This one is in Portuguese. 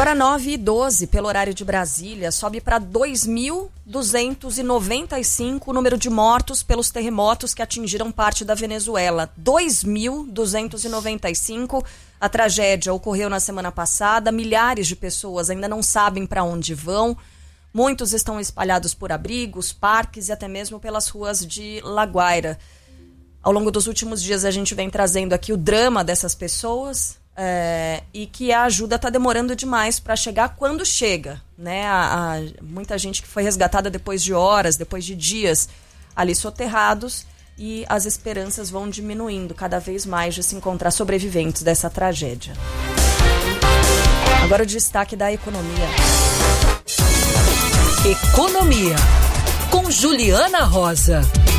Agora 9h12, pelo horário de Brasília, sobe para 2.295 o número de mortos pelos terremotos que atingiram parte da Venezuela. 2.295. A tragédia ocorreu na semana passada. Milhares de pessoas ainda não sabem para onde vão. Muitos estão espalhados por abrigos, parques e até mesmo pelas ruas de La Guaira. Ao longo dos últimos dias a gente vem trazendo aqui o drama dessas pessoas. E que a ajuda está demorando demais para chegar quando chega, né? Muita gente que foi resgatada depois de horas, depois de dias ali soterrados, e as esperanças vão diminuindo cada vez mais de se encontrar sobreviventes dessa tragédia. Agora o destaque da economia. Economia, com Juliana Rosa.